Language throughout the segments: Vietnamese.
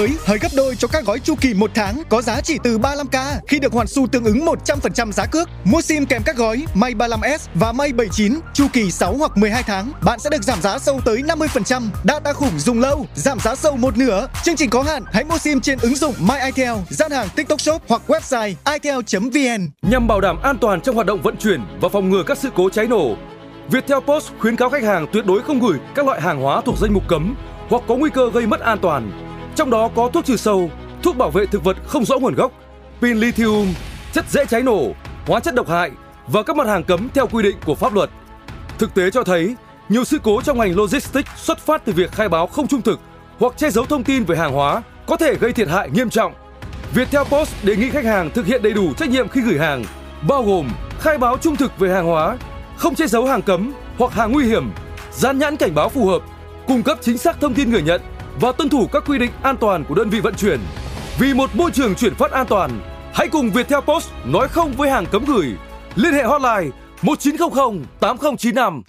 Hời gấp đôi cho các gói chu kỳ 1 tháng có giá chỉ từ 35k khi được hoàn xu tương ứng 100% giá cước. Mua sim kèm các gói May 35S và May 79 chu kỳ 6 hoặc 12 tháng, bạn sẽ được giảm giá sâu tới 50%. Data khủng dùng lâu, giảm giá sâu một nửa. Chương trình có hạn, hãy mua sim trên ứng dụng My Itel, gian hàng TikTok Shop hoặc website itel.vn. Nhằm bảo đảm an toàn trong hoạt động vận chuyển và phòng ngừa các sự cố cháy nổ, Viettel Post khuyến cáo khách hàng tuyệt đối không gửi các loại hàng hóa thuộc danh mục cấm hoặc có nguy cơ gây mất an toàn. Trong đó có thuốc trừ sâu, thuốc bảo vệ thực vật không rõ nguồn gốc, pin lithium, chất dễ cháy nổ, hóa chất độc hại và các mặt hàng cấm theo quy định của pháp luật. Thực tế cho thấy, nhiều sự cố trong ngành logistics xuất phát từ việc khai báo không trung thực hoặc che giấu thông tin về hàng hóa có thể gây thiệt hại nghiêm trọng. Viettel Post đề nghị khách hàng thực hiện đầy đủ trách nhiệm khi gửi hàng, bao gồm khai báo trung thực về hàng hóa, không che giấu hàng cấm hoặc hàng nguy hiểm, dán nhãn cảnh báo phù hợp, cung cấp chính xác thông tin người nhận và tuân thủ các quy định an toàn của đơn vị vận chuyển. Vì một môi trường chuyển phát an toàn, hãy cùng Viettel Post nói không với hàng cấm gửi. Liên hệ hotline 1900 8095.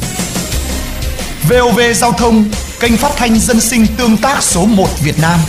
VOV Giao thông, kênh phát thanh dân sinh tương tác số 1 Việt Nam.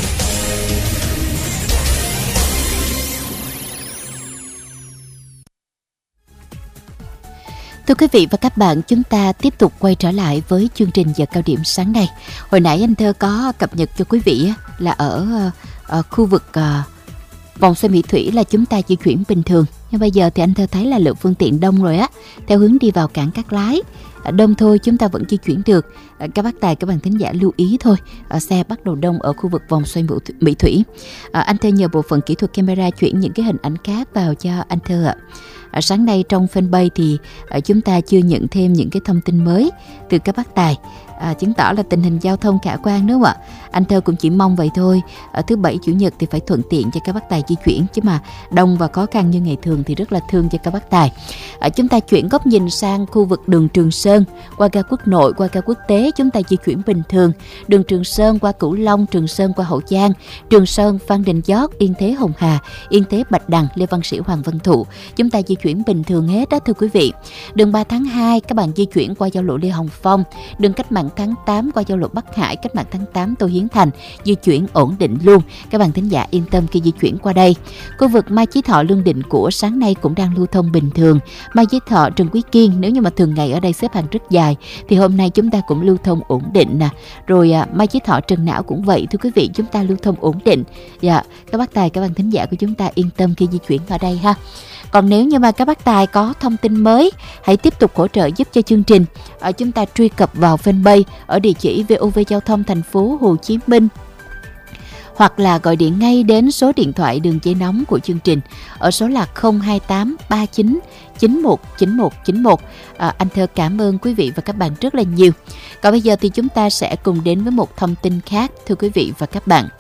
Thưa quý vị và các bạn, chúng ta tiếp tục quay trở lại với chương trình giờ cao điểm sáng nay. Hồi nãy anh Thơ có cập nhật cho quý vị là ở khu vực vòng xoay Mỹ Thủy là chúng ta di chuyển bình thường. Nhưng bây giờ thì anh Thơ thấy là lượng phương tiện đông rồi á, theo hướng đi vào cảng Cát Lái. Đông thôi, chúng ta vẫn di chuyển được. Các bác tài, các bạn thính giả lưu ý thôi, xe bắt đầu đông ở khu vực vòng xoay Mỹ Thủy. Anh Thơ nhờ bộ phận kỹ thuật camera chuyển những cái hình ảnh khác vào cho anh Thơ ạ. Sáng nay trong fanpage thì chúng ta chưa nhận thêm những cái thông tin mới từ các bác tài, chứng tỏ là tình hình giao thông khả quan, đúng không ạ? Anh Thơ cũng chỉ mong vậy thôi. Thứ Bảy Chủ nhật thì phải thuận tiện cho các bác tài di chuyển, chứ mà đông và khó khăn như ngày thường thì rất là thương cho các bác tài. Chúng ta chuyển góc nhìn sang khu vực đường Trường Sơn, qua ga Quốc Nội, qua ga Quốc Tế chúng ta di chuyển bình thường. Đường Trường Sơn qua Cửu Long, Trường Sơn qua Hậu Giang, Trường Sơn Phan Đình Giót, Yên Thế Hồng Hà, Yên Thế Bạch Đằng, Lê Văn Sĩ Hoàng Văn Thụ, chúng ta di chuyển bình thường hết đó thưa quý vị. Đường 3 tháng 2 các bạn di chuyển qua giao lộ Lê Hồng Phong, đường Cách mạng tháng 8 qua giao lộ Bắc Hải, Cách mạng tháng 8 Tô Hiến Thành, di chuyển ổn định luôn. Các bạn thính giả yên tâm khi di chuyển qua đây. Khu vực Mai Chí Thọ Lương Định của sáng nay cũng đang lưu thông bình thường. Mai Chí Thọ Trần Quý Kiên, nếu như mà thường ngày ở đây xếp hàng rất dài thì hôm nay chúng ta cũng lưu thông ổn định nè. Rồi Mai Chí Thọ Trần Não cũng vậy thưa quý vị, chúng ta lưu thông ổn định. Dạ, các bác tài, các bạn thính giả của chúng ta yên tâm khi di chuyển ở đây ha. Còn nếu như mà các bác tài có thông tin mới, hãy tiếp tục hỗ trợ giúp cho chương trình. Chúng ta truy cập vào fanpage ở địa chỉ VOV Giao thông thành phố Hồ Chí Minh, hoặc là gọi điện ngay đến số điện thoại đường dây nóng của chương trình ở số là 028 39 91 91 91. Anh Thơ cảm ơn quý vị và các bạn rất là nhiều. Còn bây giờ thì chúng ta sẽ cùng đến với một thông tin khác thưa quý vị và các bạn.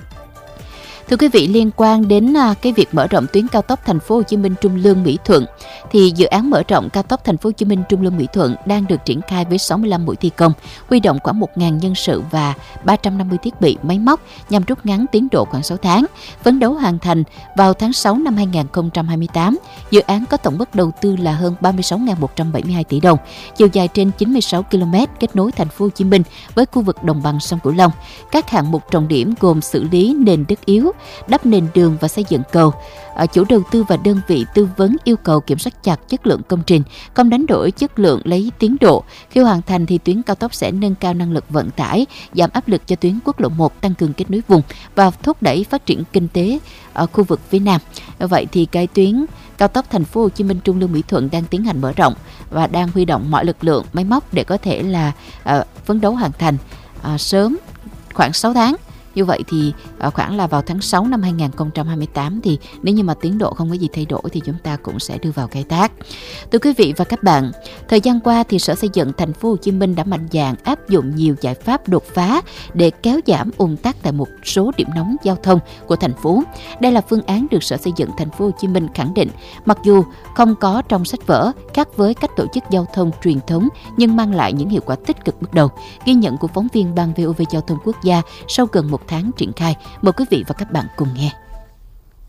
Thưa quý vị, liên quan đến cái việc mở rộng tuyến cao tốc Thành phố Hồ Chí Minh Trung Lương Mỹ Thuận thì dự án mở rộng cao tốc Thành phố Hồ Chí Minh Trung Lương Mỹ Thuận đang được triển khai với 65 mũi thi công, huy động khoảng 1.000 nhân sự và 350 thiết bị máy móc nhằm rút ngắn tiến độ khoảng 6 tháng, phấn đấu hoàn thành vào tháng 6 năm 2028. Dự án có tổng mức đầu tư là hơn 36.172 tỷ đồng, chiều dài trên 96 km, kết nối Thành phố Hồ Chí Minh với khu vực đồng bằng sông Cửu Long. Các hạng mục trọng điểm gồm xử lý nền đất yếu, đắp nền đường và xây dựng cầu. Chủ đầu tư và đơn vị tư vấn yêu cầu kiểm soát chặt chất lượng công trình, không đánh đổi chất lượng lấy tiến độ. Khi hoàn thành thì tuyến cao tốc sẽ nâng cao năng lực vận tải, giảm áp lực cho tuyến quốc lộ 1, tăng cường kết nối vùng và thúc đẩy phát triển kinh tế ở khu vực phía Nam. Vậy thì cái tuyến cao tốc Thành phố Hồ Chí Minh Trung Lương Mỹ Thuận đang tiến hành mở rộng và đang huy động mọi lực lượng máy móc để có thể là phấn đấu hoàn thành sớm khoảng 6 tháng. Như vậy thì khoảng là vào tháng 6 năm 2028 thì nếu như mà tiến độ không có gì thay đổi thì chúng ta cũng sẽ đưa vào khai thác. Thưa quý vị và các bạn, thời gian qua thì Sở Xây dựng Thành phố Hồ Chí Minh đã mạnh dạn áp dụng nhiều giải pháp đột phá để kéo giảm ùn tắc tại một số điểm nóng giao thông của thành phố. Đây là phương án được Sở Xây dựng Thành phố Hồ Chí Minh khẳng định, mặc dù không có trong sách vở, khác với cách tổ chức giao thông truyền thống nhưng mang lại những hiệu quả tích cực bước đầu. Ghi nhận của phóng viên Ban VOV Giao thông Quốc gia sau gần một tháng triển khai. Mời quý vị và các bạn cùng nghe.